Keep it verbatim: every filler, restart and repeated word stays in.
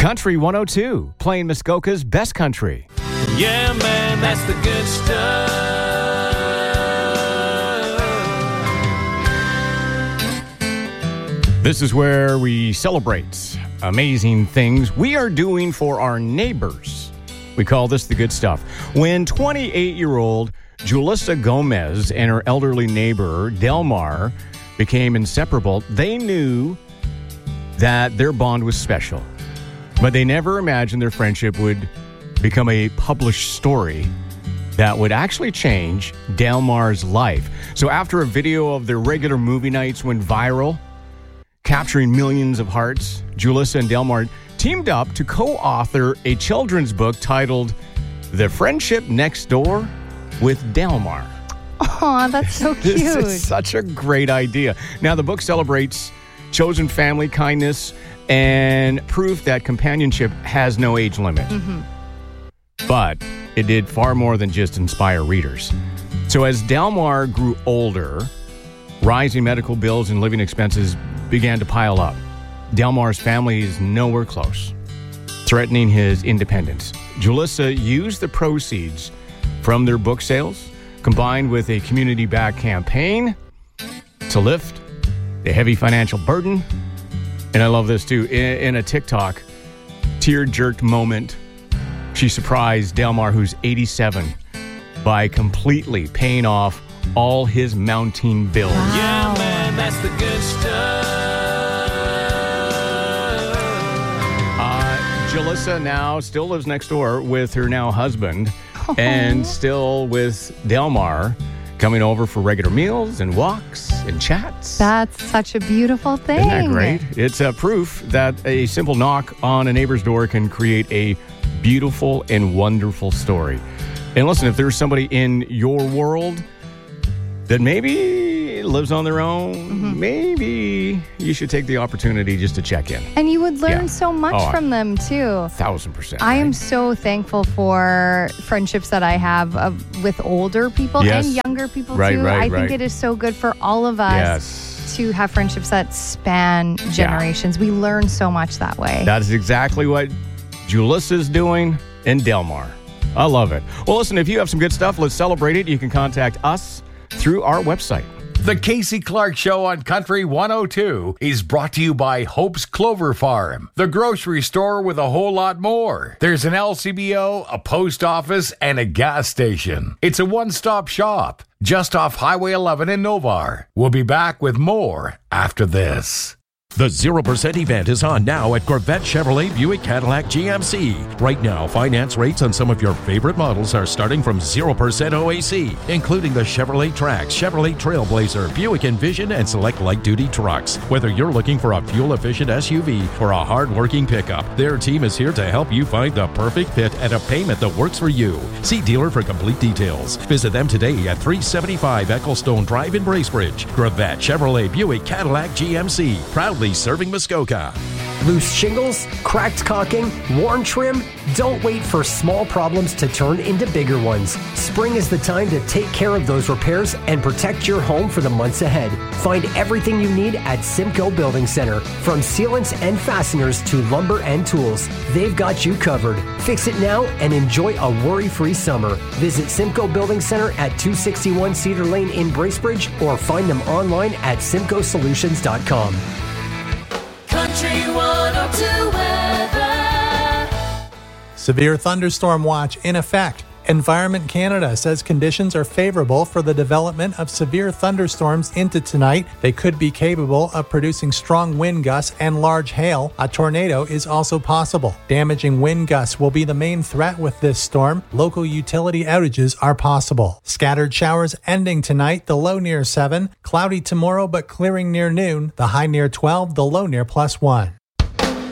Country one oh two, playing Muskoka's best country. Yeah, man, that's the good stuff. This is where we celebrate amazing things we are doing for our neighbors. We call this the good stuff. When twenty-eight-year-old Julissa Gomez and her elderly neighbor, Delmar, became inseparable, they knew that their bond was special. But they never imagined their friendship would become a published story that would actually change Delmar's life. So after a video of their regular movie nights went viral, capturing millions of hearts, Julissa and Delmar teamed up to co-author a children's book titled The Friendship Next Door with Delmar. Oh, that's so cute. This is such a great idea. Now, the book celebrates chosen family, kindness, and proof that companionship has no age limit. Mm-hmm. But it did far more than just inspire readers. So as Delmar grew older, rising medical bills and living expenses began to pile up. Delmar's family is nowhere close, threatening his independence. Julissa used the proceeds from their book sales, combined with a community-backed campaign, to lift the heavy financial burden. And I love this too. In, in a TikTok, tear-jerked moment, she surprised Delmar, who's eighty-seven, by completely paying off all his mounting bills. Wow. Yeah, man, that's the good stuff. Uh, Julissa now still lives next door with her now husband, oh. and still with Delmar, coming over for regular meals and walks and chats. That's such a beautiful thing. Isn't that great? It's a proof that a simple knock on a neighbor's door can create a beautiful and wonderful story. And listen, if there's somebody in your world that maybe lives on their own, mm-hmm. maybe you should take the opportunity just to check in. And you would learn Yeah. so much Oh, from them, too. Thousand percent. I am right? so thankful for friendships that I have uh, with older people Yes. and younger people, Right, too. right, I think right. it is so good for all of us Yes. to have friendships that span generations. We learn so much that way. That is exactly what Julissa's doing in Delmar. I love it. Well, listen, if you have some good stuff, let's celebrate it. You can contact us through our website. The Casey Clark Show on Country one oh two is brought to you by Hope's Clover Farm, the grocery store with a whole lot more. There's an L C B O, a post office, and a gas station. It's a one-stop shop just off Highway eleven in Novar. We'll be back with more after this. The zero percent event is on now at Corvette Chevrolet Buick Cadillac G M C. Right now, finance rates on some of your favorite models are starting from zero percent O A C, including the Chevrolet Trax, Chevrolet Trailblazer, Buick Envision, and select light-duty trucks. Whether you're looking for a fuel-efficient S U V or a hard-working pickup, their team is here to help you find the perfect fit at a payment that works for you. See dealer for complete details. Visit them today at three seventy-five Ecclestone Drive in Bracebridge. Corvette Chevrolet Buick Cadillac G M C, proudly serving Muskoka. Loose shingles, cracked caulking, worn trim? Don't wait for small problems to turn into bigger ones. Spring is the time to take care of those repairs and protect your home for the months ahead. Find everything you need at Simcoe Building Center, from sealants and fasteners to lumber and tools. They've got you covered. Fix it now and enjoy a worry-free summer. Visit Simcoe Building Center at two sixty-one Cedar Lane in Bracebridge, or find them online at simcoe solutions dot com. Country one oh two weather. Severe thunderstorm watch in effect. Environment Canada says conditions are favorable for the development of severe thunderstorms into tonight. They could be capable of producing strong wind gusts and large hail. A tornado is also possible. Damaging wind gusts will be the main threat with this storm. Local utility outages are possible. Scattered showers ending tonight, the low near seven. Cloudy tomorrow but clearing near noon. The high near twelve, the low near plus one.